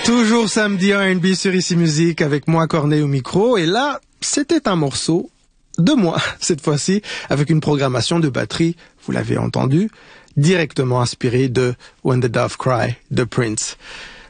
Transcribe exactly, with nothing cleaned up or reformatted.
Toujours samedi R and B sur Ici Musique avec moi Corneille au micro. Et là, c'était un morceau de moi, cette fois-ci, avec une programmation de batterie, vous l'avez entendu, directement inspirée de When the Dove Cry de Prince.